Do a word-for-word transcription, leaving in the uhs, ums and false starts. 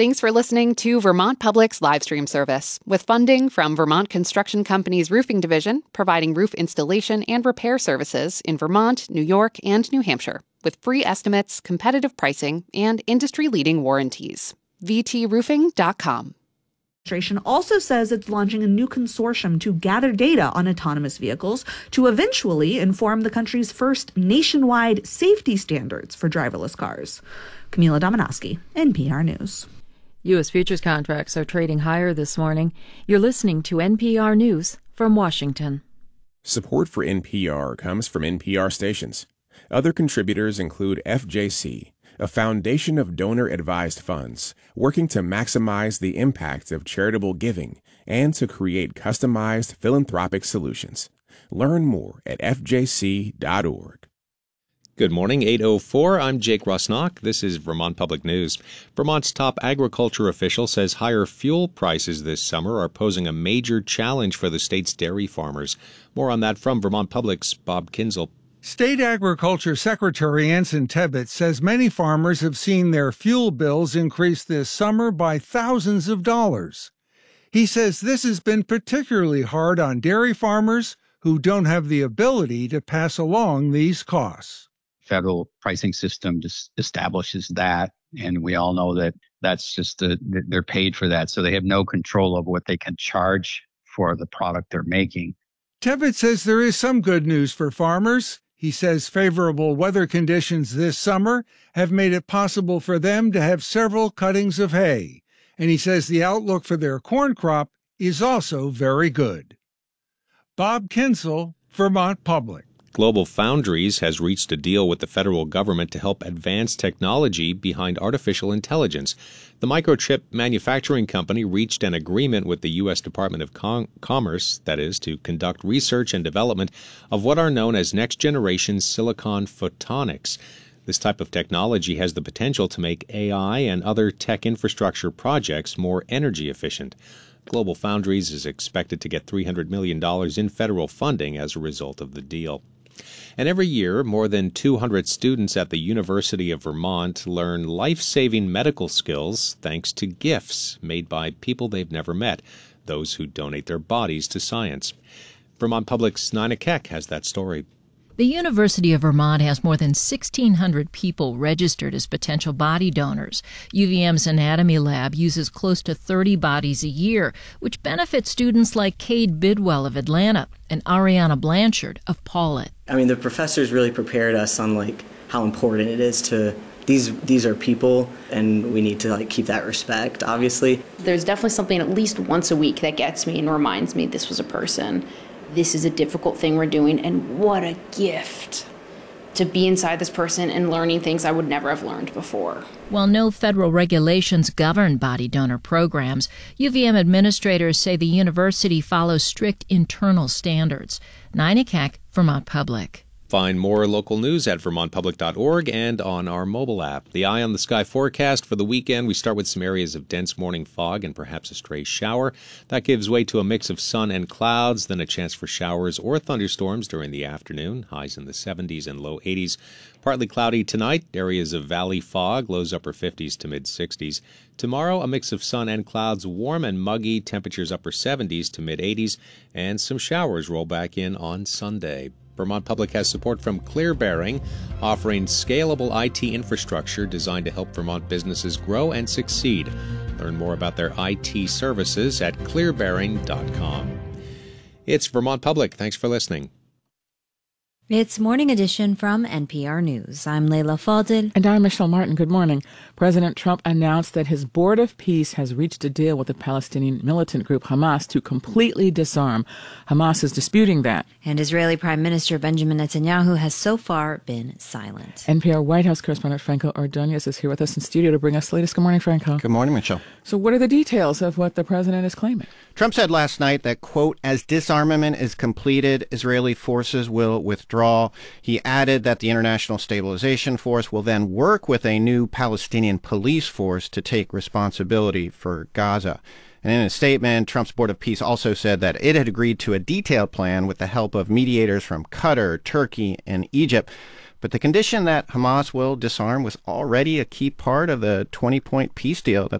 Thanks for listening to Vermont Public's live stream service, with funding from Vermont Construction Company's Roofing Division, providing roof installation and repair services in Vermont, New York, and New Hampshire, with free estimates, competitive pricing, and industry-leading warranties. v t roofing dot com. Administration also says it's launching a new consortium to gather data on autonomous vehicles to eventually inform the country's first nationwide safety standards for driverless cars. Camila Dominowski, N P R News. U S futures contracts are trading higher this morning. You're listening to N P R News from Washington. Support for N P R comes from N P R stations. Other contributors include F J C, a foundation of donor-advised funds working to maximize the impact of charitable giving and to create customized philanthropic solutions. Learn more at f j c dot org. Good morning, eight oh four. I'm Jake Rusnock. This is Vermont Public News. Vermont's top agriculture official says higher fuel prices this summer are posing a major challenge for the state's dairy farmers. More on that from Vermont Public's Bob Kinzel. State Agriculture Secretary Anson Tebbett says many farmers have seen their fuel bills increase this summer by thousands of dollars. He says this has been particularly hard on dairy farmers who don't have the ability to pass along these costs. Federal pricing system just establishes that, and we all know that that's just the, they're paid for that, so they have no control over what they can charge for the product they're making. Tebbett says there is some good news for farmers. He says favorable weather conditions this summer have made it possible for them to have several cuttings of hay, and he says the outlook for their corn crop is also very good. Bob Kinzel, Vermont Public. Global Foundries has reached a deal with the federal government to help advance technology behind artificial intelligence. The microchip manufacturing company reached an agreement with the U S Department of Com- Commerce, that is, to conduct research and development of what are known as next-generation silicon photonics. This type of technology has the potential to make A I and other tech infrastructure projects more energy efficient. Global Foundries is expected to get three hundred million dollars in federal funding as a result of the deal. And every year, more than two hundred students at the University of Vermont learn life-saving medical skills thanks to gifts made by people they've never met, those who donate their bodies to science. Vermont Public's Nina Keck has that story. The University of Vermont has more than sixteen hundred people registered as potential body donors. U V M's anatomy lab uses close to thirty bodies a year, which benefits students like Cade Bidwell of Atlanta and Ariana Blanchard of Paulet. I mean, the professors really prepared us on like how important it is to these these are people, and we need to like keep that respect, obviously. There's definitely something at least once a week that gets me and reminds me this was a person. This is a difficult thing we're doing, and what a gift to be inside this person and learning things I would never have learned before. While no federal regulations govern body donor programs, U V M administrators say the university follows strict internal standards. Nina Keck, Vermont Public. Find more local news at vermont public dot org and on our mobile app. The Eye on the Sky forecast for the weekend. We start with some areas of dense morning fog and perhaps a stray shower. That gives way to a mix of sun and clouds, then a chance for showers or thunderstorms during the afternoon. Highs in the seventies and low eighties. Partly cloudy tonight. Areas of valley fog, lows upper fifties to mid-sixties. Tomorrow, a mix of sun and clouds, warm and muggy. Temperatures upper seventies to mid-eighties. And some showers roll back in on Sunday. Vermont Public has support from ClearBearing, offering scalable I T infrastructure designed to help Vermont businesses grow and succeed. Learn more about their I T services at clear bearing dot com. It's Vermont Public. Thanks for listening. It's Morning Edition from N P R News. I'm Leila Fadil. And I'm Michelle Martin. Good morning. President Trump announced that his Board of Peace has reached a deal with the Palestinian militant group Hamas to completely disarm. Hamas is disputing that. And Israeli Prime Minister Benjamin Netanyahu has so far been silent. N P R White House correspondent Franco Ordonez is here with us in studio to bring us the latest. Good morning, Franco. Good morning, Michelle. So what are the details of what the president is claiming? Trump said last night that, quote, as disarmament is completed, Israeli forces will withdraw. He added that the International Stabilization Force will then work with a new Palestinian police force to take responsibility for Gaza. And in a statement, Trump's Board of Peace also said that it had agreed to a detailed plan with the help of mediators from Qatar, Turkey, and Egypt. But the condition that Hamas will disarm was already a key part of the twenty-point peace deal that